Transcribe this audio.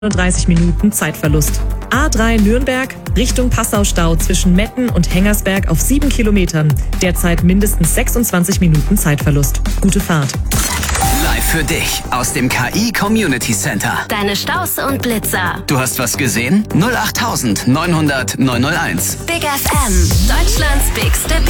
30 Minuten Zeitverlust. A3 Nürnberg, Richtung Passau-Stau zwischen Metten und Hengersberg auf 7 Kilometern. Derzeit mindestens 26 Minuten Zeitverlust. Gute Fahrt. Live für dich aus dem KI Community Center. Deine Staus und Blitzer. Du hast was gesehen? 08900 901. Big FM, Deutschlands bigste